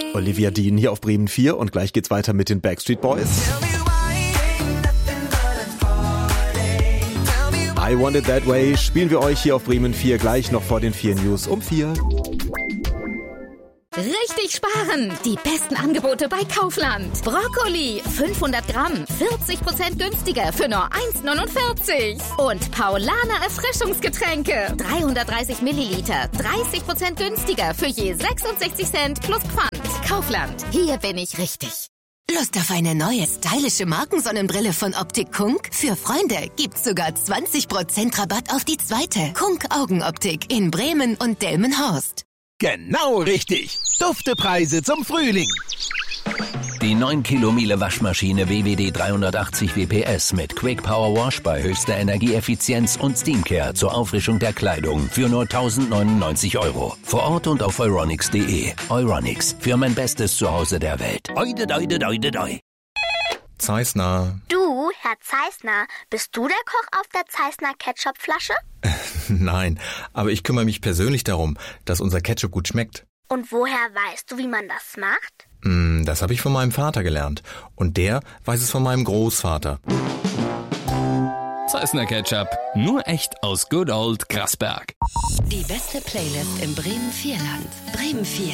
Olivia Dean hier auf Bremen 4 und gleich geht's weiter mit den Backstreet Boys. I Want It That Way spielen wir euch hier auf Bremen 4 gleich noch vor den 4 News um 4. Richtig sparen! Die besten Angebote bei Kaufland. Brokkoli, 500 Gramm, 40% günstiger für nur 1,49. Und Paulaner Erfrischungsgetränke, 330 Milliliter, 30% günstiger für je 66 Cent plus Pfand. Kaufland, hier bin ich richtig. Lust auf eine neue, stylische Markensonnenbrille von Optik Kunk? Für Freunde gibt's sogar 20% Rabatt auf die zweite. Kunk Augenoptik in Bremen und Delmenhorst. Genau richtig. Duftepreise zum Frühling. Die 9 Kilo Miele Waschmaschine WWD 380 WPS mit Quick Power Wash bei höchster Energieeffizienz und Steamcare zur Auffrischung der Kleidung für nur 1.099 €. Vor Ort und auf euronics.de. Euronics, für mein bestes Zuhause der Welt. Oide, oide, oide, oide. Zeissner. Du, Herr Zeissner, bist du der Koch auf der Zeissner Ketchupflasche? Nein, aber ich kümmere mich persönlich darum, dass unser Ketchup gut schmeckt. Und woher weißt du, wie man das macht? Das habe ich von meinem Vater gelernt. Und der weiß es von meinem Großvater. Zeissner Ketchup, nur echt aus Good Old Grasberg. Die beste Playlist im Bremen 4 Land. Bremen 4.